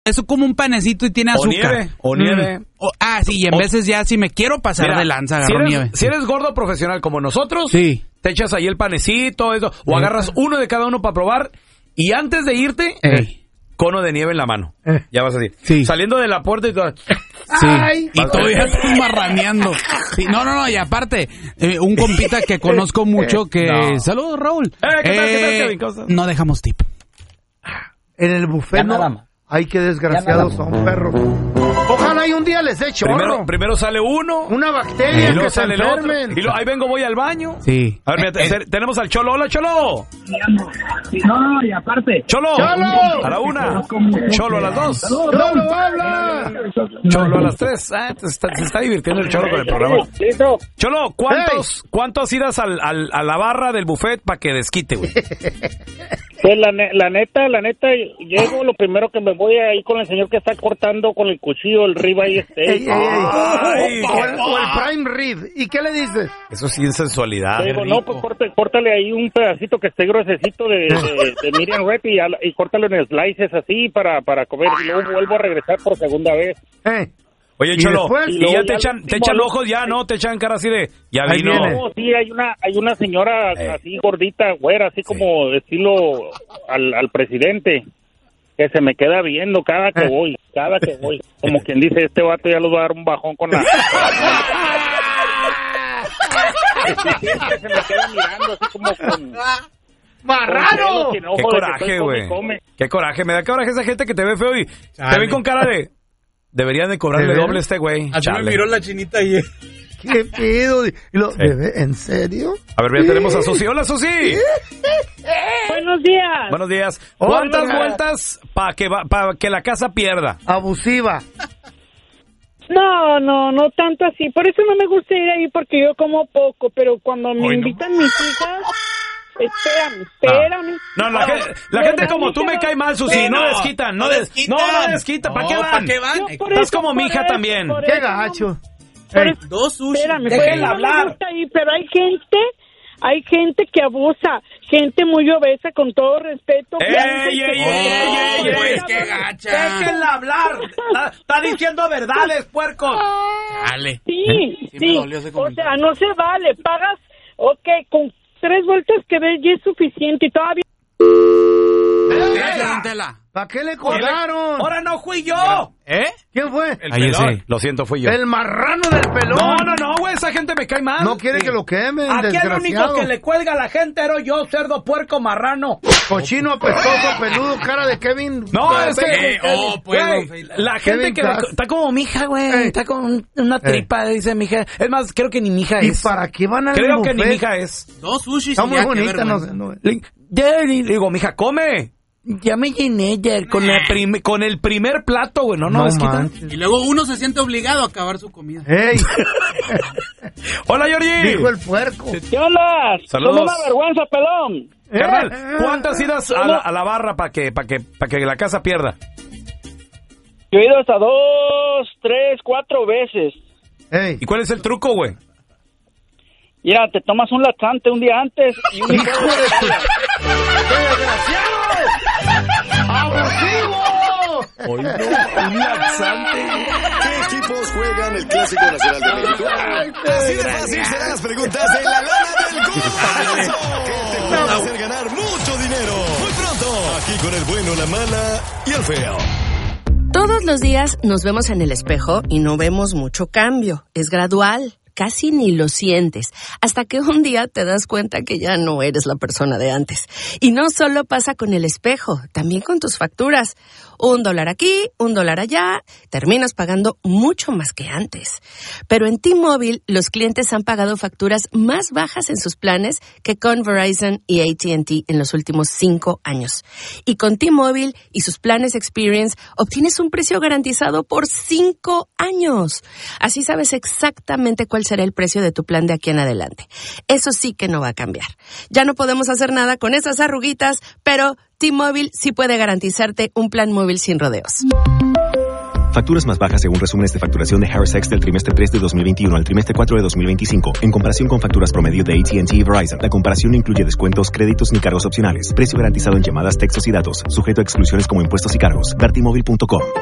Es como un panecito y tiene azúcar. O nieve. Sí, y en veces ya si me quiero pasar de lanza, agarro nieve. Si eres gordo profesional como nosotros, sí, te echas ahí el panecito, eso, o agarras uno de cada uno para probar, y antes de irte, cono de nieve en la mano. Ya vas a decir. Sí. Saliendo de la puerta y todo. Sí, y todavía estás marraneando. Sí, no, y aparte, un compita que conozco mucho que... No. Saludos, Raúl. ¿Qué tal, no dejamos tip. En el buffet no... Ay, qué desgraciados son, perros. Ojalá y un día les eche primero sale uno. Una bacteria que sale se enfermen. Y ahí voy al baño. Sí. A ver, mira, tenemos al Cholo. Hola, Cholo. No, y aparte. Cholo. A la 1. Cholo a las 2. Cholo, habla. Cholo a las 3. Se está divirtiendo el Cholo con el programa. Cholo, ¿cuántos idas a la barra del buffet para que desquite, güey? Pues la neta, llego, lo primero que me voy ahí con el señor que está cortando con el cuchillo el ribeye steak. O el prime rib. ¿Y qué le dices? Eso sí es sensualidad. Digo, no, pues córtale ahí un pedacito que esté gruesecito de medium rib y córtalo en slices así para comer. Y luego vuelvo a regresar por segunda vez. Oye, Cholo, y ya te echan ojos ya, ¿no? Te echan cara así de... Ya vino. No, sí, hay una señora así gordita, güera, así como estilo al presidente, que se me queda viendo cada que voy. Como quien dice, este vato ya lo va a dar un bajón con la... Siempre se me queda mirando así como con... ¡Marrano! ¡Qué coraje, güey! ¡Qué coraje! Me da coraje esa gente que te ve feo y te ven con cara de... Deberían de cobrarle doble a este güey. Así me miró la chinita y... ¿Qué pedo? ¿En serio? A ver, ya tenemos a Susi. ¡Hola, Susi! Buenos días. Buenos días. ¿Cuántas vueltas para que la casa pierda? Abusiva. No tanto así. Por eso no me gusta ir ahí porque yo como poco, pero cuando me invitan mis hijas... Espérame. No, la gente como tú me cae mal, Susi. No desquitan. No desquitan. ¿Para qué van? Estás como mi hija también. Qué gacho. Dos sushi. Espérame, déjenla hablar. No ahí, pero hay gente que abusa. Gente muy obesa, con todo respeto. ¡Ey! ¡Qué gacha! ¡Déjenla hablar! Está diciendo verdades, puerco. Dale. Sí. O sea, no se vale. Pagas, con 3 vueltas que ves ya es suficiente y todavía... ¿Para qué le colgaron? ¡Ahora no fui yo! ¿Quién fue? El pelón. Lo siento, fui yo. El marrano del pelón. No, güey, esa gente me cae mal. No quiere que lo quemen, aquí desgraciado. el único que le cuelga a la gente era yo, cerdo, puerco, marrano. Cochino, apestoso, peludo, cara de Kevin. No, es que... pues, la gente que está como mi hija, güey. Está con una tripa, dice mi hija. Es más, creo que ni mi hija es. ¿Y para qué van a Creo buffet? Que ni mi hija es. 2 sushis. Está muy bonita, no. Le digo, mi hija, come. Ya me llené ya con el primer plato, güey. No y luego uno se siente obligado a acabar su comida. ¡Ey! Hola, Georgie. Dijo el puerco. ¿Qué onda? Saludos. Son una vergüenza, pelón. Carnal, ¿cuántas idas a la barra para que la casa pierda? Yo he ido hasta 2, 3, 4 veces. Ey. ¿Y cuál es el truco, güey? Mira, te tomas un laxante un día antes y un... ¡Hijo de tu... ¡Desgraciado! ¡Abusivo! Oye, un laxante. ¿Qué equipos juegan el Clásico Nacional de México? Así de fácil serán las preguntas de la lana del golazo, que te puede hacer ganar mucho dinero. Muy pronto, aquí con el bueno, la mala y el feo. Todos los días nos vemos en el espejo y no vemos mucho cambio. Es gradual. Casi ni lo sientes, hasta que un día te das cuenta que ya no eres la persona de antes. Y no solo pasa con el espejo, también con tus facturas. $1 aquí, $1 allá, terminas pagando mucho más que antes. Pero en T-Mobile, los clientes han pagado facturas más bajas en sus planes que con Verizon y AT&T en los últimos 5 años. Y con T-Mobile y sus planes Experience, obtienes un precio garantizado por 5 años. Así sabes exactamente cuál será el precio de tu plan de aquí en adelante. Eso sí que no va a cambiar. Ya no podemos hacer nada con esas arruguitas, pero T-Mobile sí puede garantizarte un plan móvil sin rodeos. Facturas más bajas según resúmenes de facturación de Harris X del trimestre 3 de 2021 al trimestre 4 de 2025, en comparación con facturas promedio de AT&T y Verizon. La comparación no incluye descuentos, créditos ni cargos opcionales. Precio garantizado en llamadas, textos y datos. Sujeto a exclusiones como impuestos y cargos. Vertimóvil.com.